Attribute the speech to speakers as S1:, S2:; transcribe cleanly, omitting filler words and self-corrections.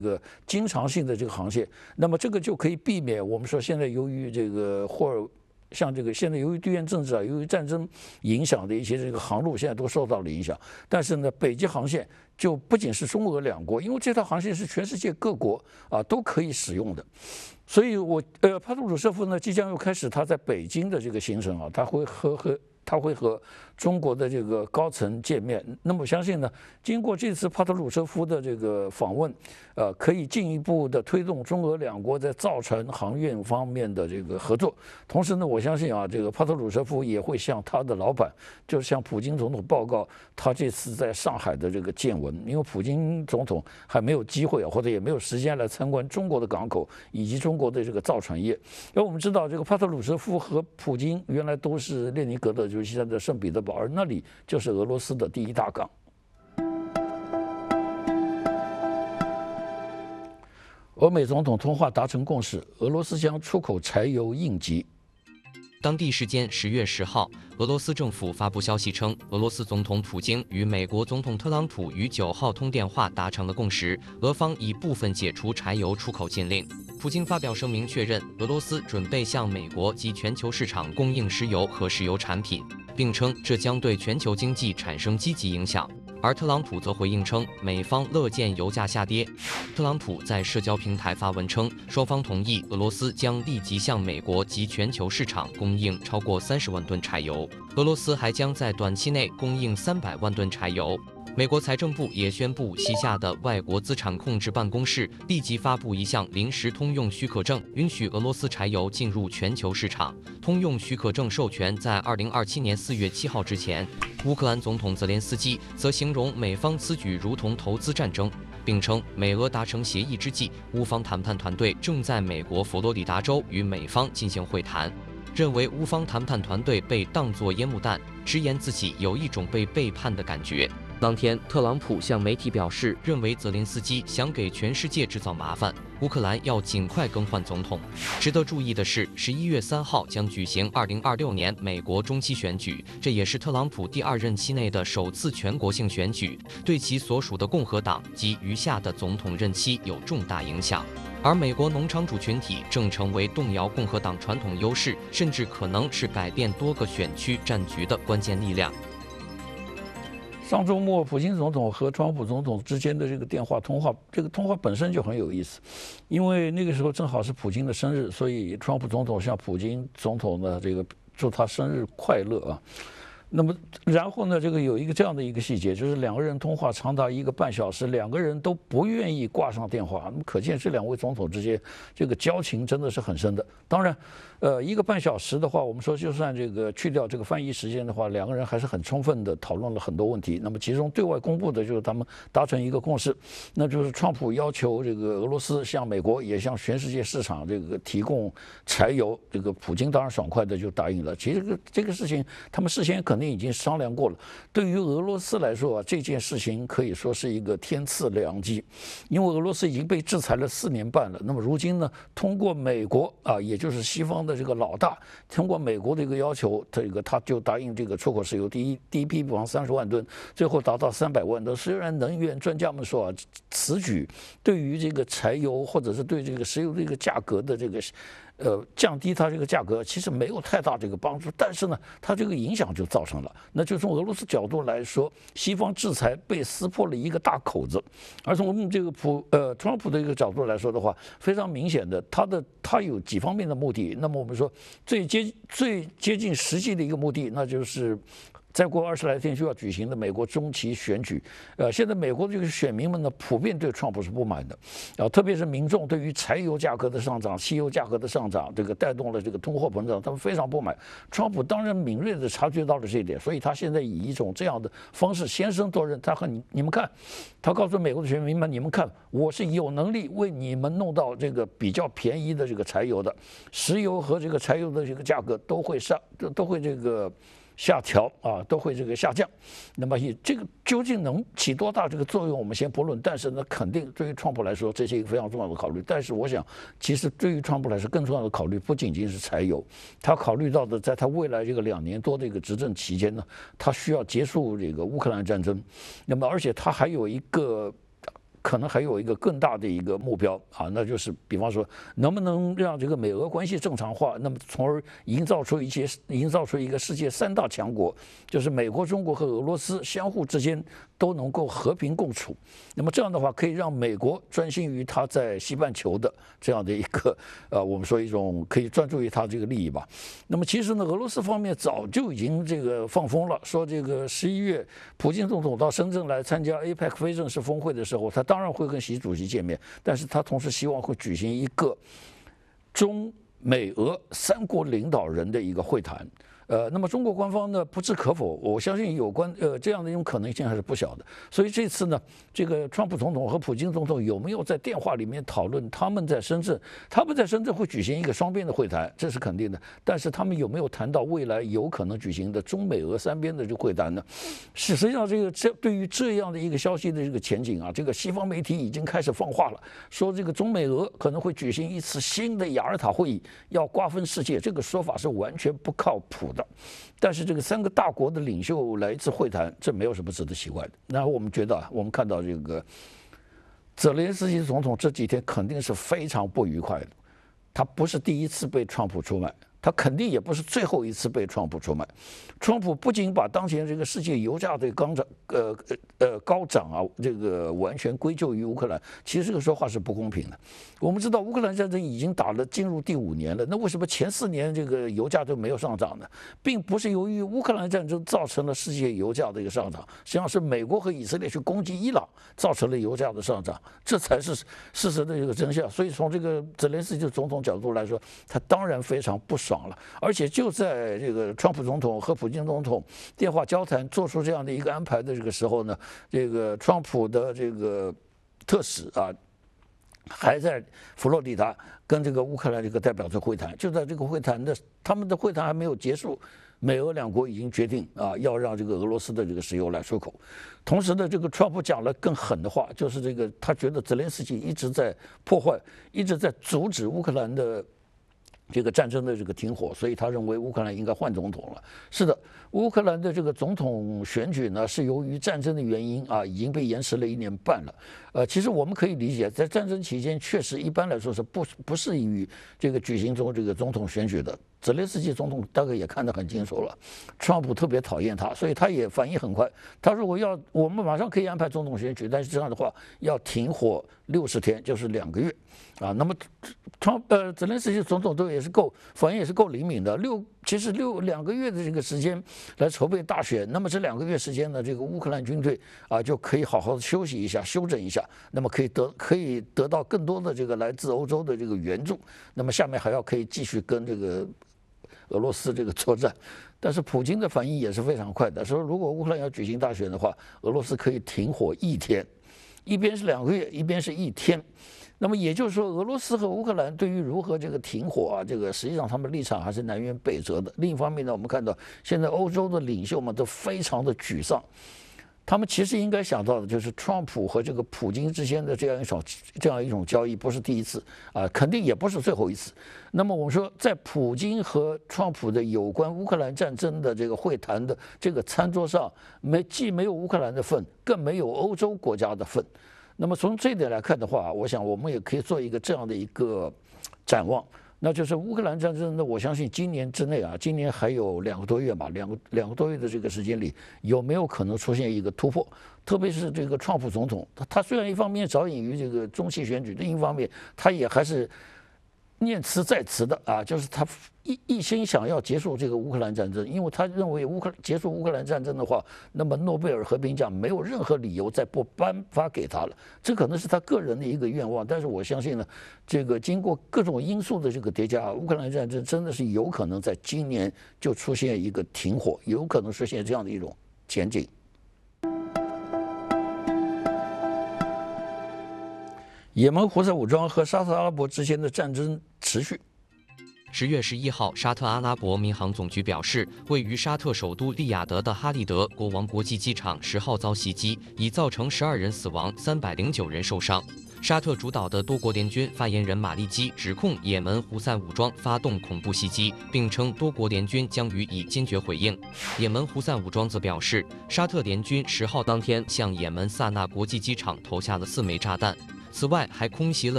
S1: 经常性的这个航线，那么这个就可以避免我们说现在由于这个像这个现在由于地缘政治啊，由于战争影响的一些这个航路，现在都受到了影响。但是呢，北极航线就不仅是中俄两国，因为这条航线是全世界各国啊都可以使用的。所以帕图鲁舍夫呢即将又开始他在北京的这个行程啊，他会和中国的这个高层见面。那么我相信呢，经过这次帕特鲁舍夫的这个访问，可以进一步的推动中俄两国在造船航运方面的这个合作。同时呢，我相信啊，这个帕特鲁舍夫也会向他的老板，就是向普京总统报告他这次在上海的这个见闻。因为普京总统还没有机会啊，或者也没有时间来参观中国的港口以及中国的这个造船业。因为我们知道，这个帕特鲁舍夫和普京原来都是列宁格勒，就是现在的圣彼得堡，而那里就是俄罗斯的第一大港。俄美总统通话达成共识，俄罗斯将出口柴油应急。
S2: 当地时间10月10号，俄罗斯政府发布消息称，俄罗斯总统普京与美国总统特朗普于9号通电话达成了共识，俄方已部分解除柴油出口禁令。普京发表声明确认，俄罗斯准备向美国及全球市场供应石油和石油产品，并称这将对全球经济产生积极影响。而特朗普则回应称，美方乐见油价下跌。特朗普在社交平台发文称，双方同意俄罗斯将立即向美国及全球市场供应超过30万吨柴油，俄罗斯还将在短期内供应300万吨柴油。美国财政部也宣布，旗下的外国资产控制办公室立即发布一项临时通用许可证，允许俄罗斯柴油进入全球市场。通用许可证授权在2027年4月7号之前。乌克兰总统泽连斯基则形容美方此举如同投资战争，并称美俄达成协议之际，乌方谈判团队正在美国佛罗里达州与美方进行会谈，认为乌方谈判团队被当作烟幕弹，直言自己有一种被背叛的感觉。当天，特朗普向媒体表示，认为泽连斯基想给全世界制造麻烦，乌克兰要尽快更换总统。值得注意的是，11月3号将举行2026年美国中期选举，这也是特朗普第2任期内的首次全国性选举，对其所属的共和党及余下的总统任期有重大影响。而美国农场主群体正成为动摇共和党传统优势，甚至可能是改变多个选区战局的关键力量。
S1: 上周末，普京总统和川普总统之间的这个电话通话，这个通话本身就很有意思，因为那个时候正好是普京的生日，所以川普总统向普京总统呢这个祝他生日快乐啊。那么，然后呢，这个有一个这样的一个细节，就是2个人通话长达1个半小时，2个人都不愿意挂上电话。那么可见这2位总统之间这个交情真的是很深的。当然，1个半小时的话，我们说就算这个去掉这个翻译时间的话，2个人还是很充分的讨论了很多问题。那么其中对外公布的就是他们达成一个共识，那就是川普要求这个俄罗斯向美国也向全世界市场这个提供柴油，这个普京当然爽快的就答应了。其实这个事情他们事先可能已经商量过了。对于俄罗斯来说啊，这件事情可以说是一个天赐良机，因为俄罗斯已经被制裁了4年半了。那么如今呢，通过美国啊，也就是西方的这个老大，通过美国的一个要求，他就答应这个出口石油第一批比方30万吨，最后达到300万吨。虽然能源专家们说啊，此举对于这个柴油或者是对这个石油的一个价格的这个降低它这个价格其实没有太大这个帮助，但是呢，它这个影响就造成了。那就从俄罗斯角度来说，西方制裁被撕破了一个大口子，而从我们这个川普的一个角度来说的话，非常明显的，他有几方面的目的。那么我们说最接近实际的一个目的，那就是再过20来天就要举行的美国中期选举，现在美国的这个选民们呢，普遍对川普是不满的，特别是民众对于柴油价格的上涨、汽油价格的上涨，这个带动了这个通货膨胀，他们非常不满。川普当然敏锐地察觉到了这一点，所以他现在以一种这样的方式先声夺人，他和你们看，他告诉美国的选民们，你们看，我是有能力为你们弄到这个比较便宜的这个柴油的，石油和这个柴油的这个价格都会这个下调啊，都会这个下降。那么这个究竟能起多大这个作用，我们先不论。但是呢，肯定对于川普来说，这是一个非常重要的考虑。但是我想，其实对于川普来说，更重要的考虑不仅仅是柴油，他考虑到的，在他未来这个2年多的一个执政期间呢，他需要结束这个乌克兰战争。那么，而且他还有一个可能还有一个更大的一个目标啊，那就是比方说能不能让这个美俄关系正常化，那么从而营造出一个世界3大强国，就是美国、中国和俄罗斯相互之间都能够和平共处。那么这样的话，可以让美国专心于它在西半球的这样的一个我们说一种可以专注于它这个利益吧。那么其实呢，俄罗斯方面早就已经这个放风了，说这个11月普京总统到深圳来参加 APEC 非正式峰会的时候，他当然会跟习主席见面，但是他同时希望会举行一个中美俄3国领导人的一个会谈。那么中国官方呢不置可否，我相信有关这样的一种可能性还是不小的。所以这次呢，这个川普总统和普京总统有没有在电话里面讨论他们在深圳会举行一个双边的会谈，这是肯定的。但是他们有没有谈到未来有可能举行的中美俄3边的这个会谈呢？实际上对于这样的一个消息的这个前景啊，这个西方媒体已经开始放话了，说这个中美俄可能会举行一次新的雅尔塔会议，要瓜分世界。这个说法是完全不靠谱的。但是这个3个大国的领袖来一次会谈，这没有什么值得奇怪的。然后我们觉得我们看到这个泽连斯基总统这几天肯定是非常不愉快的。他不是第一次被川普出卖，他肯定也不是最后一次被川普出卖。川普不仅把当前这个世界油价的高涨啊，这个完全归咎于乌克兰，其实这个说话是不公平的。我们知道乌克兰战争已经进入第5年了，那为什么前4年这个油价都没有上涨呢？并不是由于乌克兰战争造成了世界油价的一个上涨，实际上是美国和以色列去攻击伊朗造成了油价的上涨，这才是事实的一个真相。所以从这个泽连斯基总统角度来说，他当然非常不爽了。而且就在这个川普总统和普京总统电话交谈做出这样的一个安排的这个时候呢，这个川普的这个特使啊，还在佛罗里达跟这个乌克兰这个代表者会谈。就在这个会谈他们的会谈还没有结束，美俄2国已经决定要让这个俄罗斯的这个石油来出口。同时呢，这个川普讲了更狠的话，就是这个他觉得泽连斯基一直在破坏，一直在阻止乌克兰的这个战争的这个停火，所以他认为乌克兰应该换总统了。是的，乌克兰的这个总统选举呢，是由于战争的原因已经被延迟了1年半了。其实我们可以理解，在战争期间确实一般来说是不适宜于这个举行这个总统选举的。泽连斯基总统大概也看得很清楚了，川普特别讨厌他，所以他也反应很快。他如果我们马上可以安排总统选举，但是这样的话要停火60天，就是2个月那么泽连斯基总统反应也是够灵敏的。其实2个月的这个时间来筹备大选，那么这2个月时间呢，这个乌克兰军队就可以好好的休息一下，休整一下，那么可以得到更多的这个来自欧洲的这个援助。那么下面还可以继续跟这个俄罗斯这个作战。但是普京的反应也是非常快的，说如果乌克兰要举行大选的话，俄罗斯可以停火1天，一边是2个月，一边是1天。那么也就是说，俄罗斯和乌克兰对于如何这个停火这个实际上他们立场还是南辕北辙的。另一方面呢，我们看到现在欧洲的领袖们都非常的沮丧，他们其实应该想到的就是川普和这个普京之间的这样一种交易不是第一次肯定也不是最后一次。那么我们说，在普京和川普的有关乌克兰战争的这个会谈的这个餐桌上，既没有乌克兰的份，更没有欧洲国家的份。那么从这一点来看的话，我想我们也可以做一个这样的一个展望，那就是乌克兰战争呢，我相信今年之内今年还有2个多月吧，两个多月的这个时间里，有没有可能出现一个突破？特别是这个川普总统，他虽然一方面着眼于这个中期选举，另一方面他也还是念兹在兹的就是他一心想要结束这个乌克兰战争，因为他认为结束乌克兰战争的话，那么诺贝尔和平奖没有任何理由再不颁发给他了，这可能是他个人的一个愿望。但是我相信呢，这个经过各种因素的这个叠加，乌克兰战争真的是有可能在今年就出现一个停火，有可能实现这样的一种前景。也门胡塞武装和沙特阿拉伯之间的战争持续。
S2: 10月11号，沙特阿拉伯民航总局表示，位于沙特首都利雅得的哈利德国王国际机场10号遭袭击，已造成12人死亡，309人受伤。 沙特主导的多国联军发言人马利基指控也门胡塞武装发动恐怖袭击，并称多国联军将予以坚决回应。也门胡塞武装则表示，沙特联军10号当天向也门萨那国际机场投下了4枚炸弹，此外还空袭了